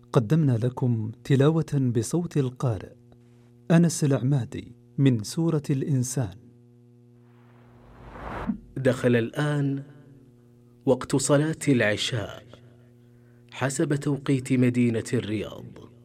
قدمنا لكم تلاوة بصوت القارئ أنس العمادي من سورة الإنسان. دخل الآن وقت صلاة العشاء حسب توقيت مدينة الرياض.